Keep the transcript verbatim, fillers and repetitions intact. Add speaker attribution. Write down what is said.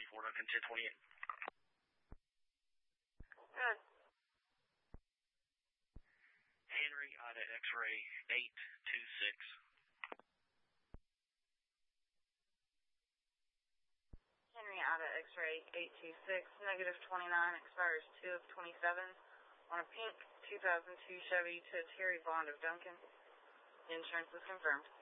Speaker 1: Fort Duncan ten twenty-eight.
Speaker 2: Good.
Speaker 1: Henry Ida X-ray eight two six.
Speaker 2: Henry Ida X-ray eight two six, negative twenty-nine, expires two of twenty-seven, on a pink two thousand two Chevy to Terry Bond of Duncan. Insurance is confirmed.